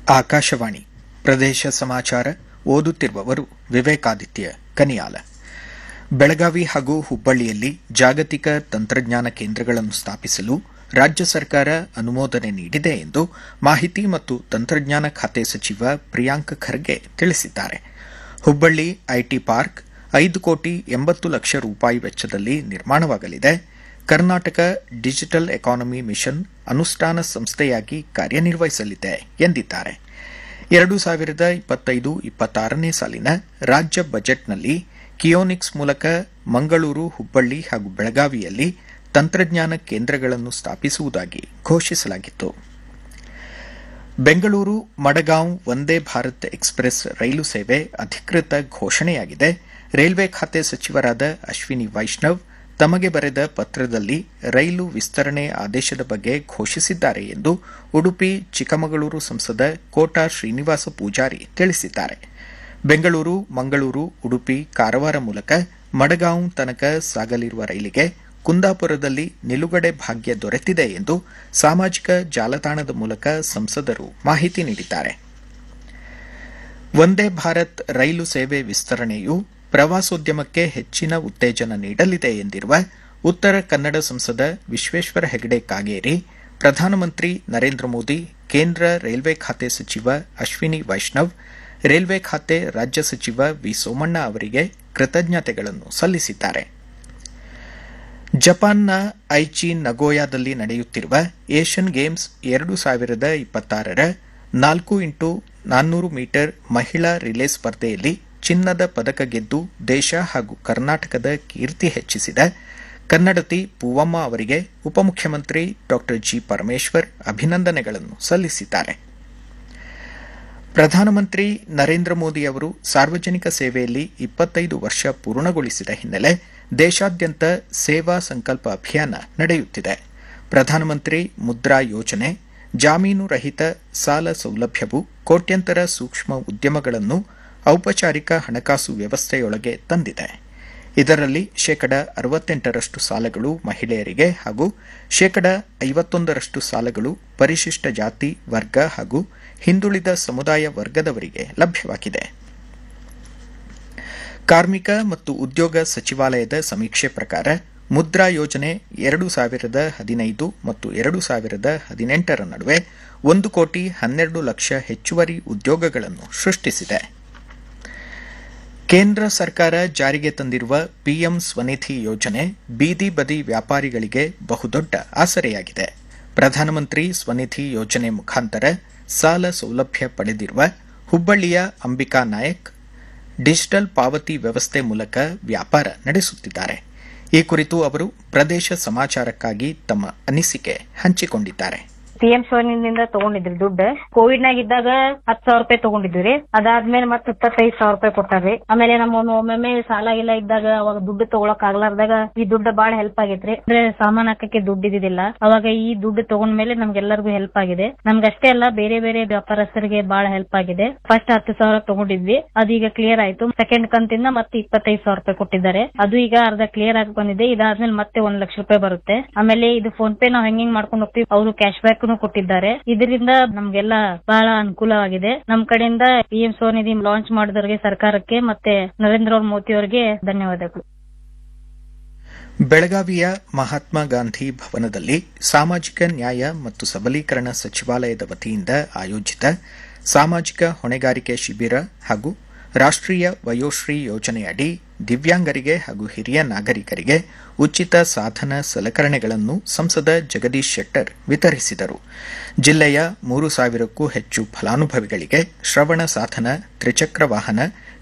ಆಕಾಶವಾಣಿ ಪ್ರದೇಶ ಸಮಾಚಾರ ಓದುತ್ತಿರುವವರು ವಿವೇಕಾದಿತ್ಯ ಕನಿಯಾಲ. ಬೆಳಗಾವಿ ಹಾಗೂ ಹುಬ್ಬಳ್ಳಿಯಲ್ಲಿ ಜಾಗತಿಕ ತಂತ್ರಜ್ಞಾನ ಕೇಂದ್ರಗಳನ್ನು ಸ್ಥಾಪಿಸಲು ರಾಜ್ಯ ಸರ್ಕಾರ ಅನುಮೋದನೆ ನೀಡಿದೆ ಎಂದು ಮಾಹಿತಿ ಮತ್ತು ತಂತ್ರಜ್ಞಾನ ಖಾತೆ ಸಚಿವ ಪ್ರಿಯಾಂಕ್ ಖರ್ಗೆ ತಿಳಿಸಿದ್ದಾರೆ. ಹುಬ್ಬಳ್ಳಿ ಐಟಿ ಪಾರ್ಕ್ 5 ಕೋಟಿ 80 ಲಕ್ಷ ರೂಪಾಯಿ ವೆಚ್ಚದಲ್ಲಿ ನಿರ್ಮಾಣವಾಗಲಿದೆ. ಕರ್ನಾಟಕ ಡಿಜಿಟಲ್ ಎಕಾನಮಿ ಮಿಷನ್ ಅನುಷ್ಠಾನ ಸಂಸ್ಥೆಯಾಗಿ ಕಾರ್ಯನಿರ್ವಹಿಸಲಿದೆ ಎಂದಿದ್ದಾರೆ. 2025-26ನೇ ಸಾಲಿನ ರಾಜ್ಯ ಬಜೆಟ್ನಲ್ಲಿ ಕಿಯೋನಿಕ್ಸ್ ಮೂಲಕ ಮಂಗಳೂರು, ಹುಬ್ಬಳ್ಳಿ ಹಾಗೂ ಬೆಳಗಾವಿಯಲ್ಲಿ ತಂತ್ರಜ್ಞಾನ ಕೇಂದ್ರಗಳನ್ನು ಸ್ಥಾಪಿಸುವುದಾಗಿ ಘೋಷಿಸಲಾಗಿತ್ತು. ಬೆಂಗಳೂರು ಮಡಗಾಂವ್ ವಂದೇ ಭಾರತ್ ಎಕ್ಸ್ಪ್ರೆಸ್ ರೈಲು ಸೇವೆ ಅಧಿಕೃತ ಘೋಷಣೆಯಾಗಿದೆ. ರೈಲ್ವೆ ಖಾತೆ ಸಚಿವರಾದ ಅಶ್ವಿನಿ ವೈಷ್ಣವ್ ತಮಗೆ ಬರೆದ ಪತ್ರದಲ್ಲಿ ರೈಲು ವಿಸ್ತರಣೆ ಆದೇಶದ ಬಗ್ಗೆ ಘೋಷಿಸಿದ್ದಾರೆ ಎಂದು ಉಡುಪಿ ಚಿಕ್ಕಮಗಳೂರು ಸಂಸದ ಕೋಟಾ ಶ್ರೀನಿವಾಸ ಪೂಜಾರಿ ತಿಳಿಸಿದ್ದಾರೆ. ಬೆಂಗಳೂರು, ಮಂಗಳೂರು, ಉಡುಪಿ, ಕಾರವಾರ ಮೂಲಕ ಮಡಗಾಂವ್ ತನಕ ಸಾಗಲಿರುವ ರೈಲಿಗೆ ಕುಂದಾಪುರದಲ್ಲಿ ನಿಲುಗಡೆ ಭಾಗ್ಯ ದೊರೆತಿದೆ ಎಂದು ಸಾಮಾಜಿಕ ಜಾಲತಾಣದ ಮೂಲಕ ಸಂಸದರು ಮಾಹಿತಿ ನೀಡಿದ್ದಾರೆ. ವಂದೇ ಭಾರತ್ ರೈಲು ಸೇವೆ ವಿಸ್ತರಣೆಯು ಪ್ರವಾಸೋದ್ಯಮಕ್ಕೆ ಹೆಚ್ಚಿನ ಉತ್ತೇಜನ ನೀಡಲಿದೆ ಎಂದಿರುವ ಉತ್ತರ ಕನ್ನಡ ಸಂಸದ ವಿಶ್ವೇಶ್ವರ ಹೆಗಡೆ ಕಾಗೇರಿ, ಪ್ರಧಾನಮಂತ್ರಿ ನರೇಂದ್ರ ಮೋದಿ, ಕೇಂದ್ರ ರೈಲ್ವೆ ಖಾತೆ ಸಚಿವ ಅಶ್ವಿನಿ ವೈಷ್ಣವ್, ರೈಲ್ವೆ ಖಾತೆ ರಾಜ್ಯ ಸಚಿವ ವಿ ಸೋಮಣ್ಣ ಅವರಿಗೆ ಕೃತಜ್ಞತೆಗಳನ್ನು ಸಲ್ಲಿಸಿದ್ದಾರೆ. ಜಪಾನ್ನ ಐಚಿ ನಗೋಯಾದಲ್ಲಿ ನಡೆಯುತ್ತಿರುವ ಏಷ್ಯನ್ ಗೇಮ್ಸ್ 2026ರ 4x400 ಮೀಟರ್ ಮಹಿಳಾ ರಿಲೇ ಸ್ಪರ್ಧೆಯಲ್ಲಿ ಚಿನ್ನದ ಪದಕ ಗೆದ್ದು ದೇಶ ಹಾಗೂ ಕರ್ನಾಟಕದ ಕೀರ್ತಿ ಹೆಚ್ಚಿಸಿದ ಕನ್ನಡತಿ ಪೂವಮ್ಮ ಅವರಿಗೆ ಉಪಮುಖ್ಯಮಂತ್ರಿ ಡಾ ಜಿ ಪರಮೇಶ್ವರ್ ಅಭಿನಂದನೆಗಳನ್ನು ಸಲ್ಲಿಸಿದ್ದಾರೆ. ಪ್ರಧಾನಮಂತ್ರಿ ನರೇಂದ್ರ ಮೋದಿ ಅವರು ಸಾರ್ವಜನಿಕ ಸೇವೆಯಲ್ಲಿ 25 ವರ್ಷ ಪೂರ್ಣಗೊಳಿಸಿದ ಹಿನ್ನೆಲೆ ದೇಶಾದ್ಯಂತ ಸೇವಾ ಸಂಕಲ್ಪ ಅಭಿಯಾನ ನಡೆಯುತ್ತಿದೆ. ಪ್ರಧಾನಮಂತ್ರಿ ಮುದ್ರಾ ಯೋಜನೆ ಜಾಮೀನು ರಹಿತ ಸಾಲ ಸೌಲಭ್ಯವು ಕೋಟ್ಯಂತರ ಸೂಕ್ಷ್ಮ ಉದ್ಯಮಗಳನ್ನು ಔಪಚಾರಿಕ ಹಣಕಾಸು ವ್ಯವಸ್ಥೆಯೊಳಗೆ ತಂದಿದೆ. ಇದರಲ್ಲಿ 68% ಸಾಲಗಳು ಮಹಿಳೆಯರಿಗೆ ಹಾಗೂ 51% ಸಾಲಗಳು ಪರಿಶಿಷ್ಟ ಜಾತಿ, ವರ್ಗ ಹಾಗೂ ಹಿಂದುಳಿದ ಸಮುದಾಯ ವರ್ಗದವರಿಗೆ ಲಭ್ಯವಾಗಿದೆ. ಕಾರ್ಮಿಕ ಮತ್ತು ಉದ್ಯೋಗ ಸಚಿವಾಲಯದ ಸಮೀಕ್ಷೆ ಪ್ರಕಾರ ಮುದ್ರಾ ಯೋಜನೆ 2015 ಮತ್ತು 2018ರ ನಡುವೆ 1 ಕೋಟಿ 12 ಲಕ್ಷ ಹೆಚ್ಚುವರಿ ಉದ್ಯೋಗಗಳನ್ನು ಸೃಷ್ಟಿಸಿದೆ. ಕೇಂದ್ರ ಸರ್ಕಾರ ಜಾರಿಗೆ ತಂದಿರುವ ಪಿಎಂ ಸ್ವನಿಧಿ ಯೋಜನೆ ಬೀದಿ ಬದಿ ವ್ಯಾಪಾರಿಗಳಿಗೆ ಬಹುದೊಡ್ಡ ಆಸರೆಯಾಗಿದೆ. ಪ್ರಧಾನಮಂತ್ರಿ ಸ್ವನಿಧಿ ಯೋಜನೆ ಮುಖಾಂತರ ಸಾಲ ಸೌಲಭ್ಯ ಪಡೆದಿರುವ ಹುಬ್ಬಳ್ಳಿಯ ಅಂಬಿಕಾ ನಾಯಕ್ ಡಿಜಿಟಲ್ ಪಾವತಿ ವ್ಯವಸ್ಥೆ ಮೂಲಕ ವ್ಯಾಪಾರ ನಡೆಸುತ್ತಿದ್ದಾರೆ. ಈ ಕುರಿತು ಅವರು ಪ್ರದೇಶ ಸಮಾಚಾರಕ್ಕಾಗಿ ತಮ್ಮ ಅನಿಸಿಕೆ ಹಂಚಿಕೊಂಡಿದ್ದಾರೆ. ಪಿಎಂ ಸ್ವನಿಧಿಯಿಂದ ತಗೊಂಡಿದ್ರಿ ದುಡ್ಡು. ಕೋವಿಡ್ ನಾಗ ಇದ್ದಾಗ 10,000 ರೂಪಾಯಿ ತಗೊಂಡಿದ್ವಿ. ಅದಾದ್ಮೇಲೆ ಮತ್ತೆ 25,000 ರೂಪಾಯಿ ಕೊಟ್ಟಾರ್ರಿ. ಆಮೇಲೆ ನಮ್ಮ ಒಮ್ಮೊಮ್ಮೆ ಸಾಲ ಇಲ್ಲ ಇದ್ದಾಗ ಅವಾಗ ದುಡ್ಡು ತಗೊಳಕ್ ಆಗ್ಲಾರ್ದಾಗ ಈ ದುಡ್ಡು ಬಾಳ ಹೆಲ್ಪ್ ಆಗೈತ್ರಿ. ಅಂದ್ರೆ ಸಾಮಾನ್ ಹಾಕಕ್ಕೆ ದುಡ್ಡು ಇದ್ದಿದ್ದಿಲ್ಲ. ಅವಾಗ ಈ ದುಡ್ಡು ತಗೊಂಡ್ಮೇಲೆ ನಮ್ಗೆಲ್ಲರಿಗೂ ಹೆಲ್ಪ್ ಆಗಿದೆ. ನಮ್ಗಷ್ಟೇ ಅಲ್ಲ, ಬೇರೆ ಬೇರೆ ವ್ಯಾಪಾರಸ್ಥರಿಗೆ ಬಾಳ ಹೆಲ್ಪ್ ಆಗಿದೆ. ಫಸ್ಟ್ 10,000 ತಗೊಂಡಿದ್ವಿ, ಅದೀಗ ಕ್ಲಿಯರ್ ಆಯ್ತು. ಸೆಕೆಂಡ್ ಕಂತಿಂದ ಮತ್ತೆ 25,000 ರೂಪಾಯಿ ಕೊಟ್ಟಿದ್ದಾರೆ. ಅದು ಈಗ ಅರ್ಧ ಕ್ಲಿಯರ್ ಆಗಿ ಬಂದಿದೆ. ಇದಾದ್ಮೇಲೆ ಮತ್ತೆ 1 ಲಕ್ಷ ರೂಪಾಯಿ ಬರುತ್ತೆ. ಆಮೇಲೆ ಇದು ಫೋನ್ ಪೇ ನಾವು ಹೆಂಗ್ ಮಾಡ್ಕೊಂಡು ಹೋಗ್ತೀವಿ, ಅವರು ಕ್ಯಾಶ್ ಬ್ಯಾಕ್ ಕೊಟ್ಟಿದ್ದಾರೆ. ಇದರಿಂದ ನಮ್ಗೆಲ್ಲ ಬಹಳ ಅನುಕೂಲವಾಗಿದೆ. ನಮ್ ಕಡೆಯಿಂದ ಪಿಎಂ ಸ್ವನಿಧಿ ಲಾಂಚ್ ಮಾಡಿದವರಿಗೆ, ಸರ್ಕಾರಕ್ಕೆ ಮತ್ತೆ ನರೇಂದ್ರ ಮೋದಿ ಅವರಿಗೆ ಧನ್ಯವಾದಗಳು. ಬೆಳಗಾವಿಯ ಮಹಾತ್ಮ ಗಾಂಧಿ ಭವನದಲ್ಲಿ ಸಾಮಾಜಿಕ ನ್ಯಾಯ ಮತ್ತು ಸಬಲೀಕರಣ ಸಚಿವಾಲಯದ ವತಿಯಿಂದ ಆಯೋಜಿತ ಸಾಮಾಜಿಕ ಹೊಣೆಗಾರಿಕೆ ಶಿಬಿರ ಹಾಗೂ ರಾಷ್ಟೀಯ ವಯೋಶ್ರೀ ಯೋಜನೆಯಡಿ ದಿವ್ಯಾಂಗರಿಗೆ ಹಾಗೂ ಹಿರಿಯ ನಾಗರಿಕರಿಗೆ ಉಚಿತ ಸಾಧನ ಸಲಕರಣೆಗಳನ್ನು ಸಂಸದ ಜಗದೀಶ್ ಶೆಟ್ಟರ್ ವಿತರಿಸಿದರು. ಜಿಲ್ಲೆಯ 3,000ಕ್ಕೂ ಹೆಚ್ಚು ಫಲಾನುಭವಿಗಳಿಗೆ ಶ್ರವಣ ಸಾಧನ, ತ್ರಿಚಕ್ರ ವಾಹನ,